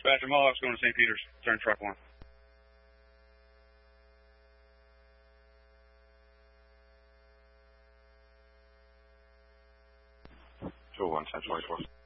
Dispatcher Mohawk's going to St. Peter's. Turn truck 1. Two 1, 1024.